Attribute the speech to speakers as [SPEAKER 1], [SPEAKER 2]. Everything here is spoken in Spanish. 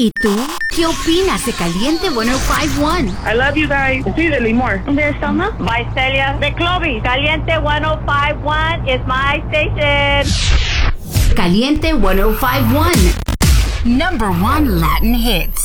[SPEAKER 1] ¿Y tú? ¿Qué opinas de Caliente 105.1?
[SPEAKER 2] I love you guys. Sí, de Limor.
[SPEAKER 3] ¿De Selma?
[SPEAKER 4] By Celia. De Clovis. Caliente 105.1 is my station.
[SPEAKER 1] Caliente 105.1. Number 1 Latin hits.